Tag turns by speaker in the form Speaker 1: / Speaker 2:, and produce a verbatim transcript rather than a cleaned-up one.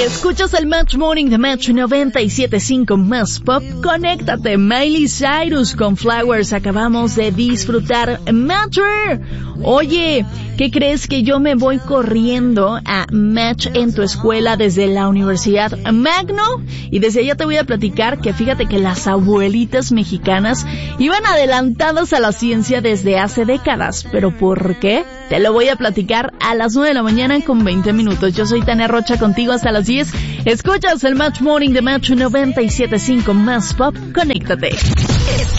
Speaker 1: Escuchas el Match Morning de Match noventa y siete punto cinco Más Pop. Conéctate, Miley Cyrus con Flowers. Acabamos de disfrutar Matter. Oye, ¿qué crees? Que yo me voy corriendo a Match en tu escuela desde la Universidad Magno, y desde allá te voy a platicar que fíjate que las abuelitas mexicanas iban adelantadas a la ciencia desde hace décadas. ¿Pero por qué? Te lo voy a platicar a las nueve de la mañana con veinte minutos. Yo soy Tania Rocha, contigo hasta las diez. Escuchas el Match Morning de Match noventa y siete punto cinco Más Pop. Conéctate.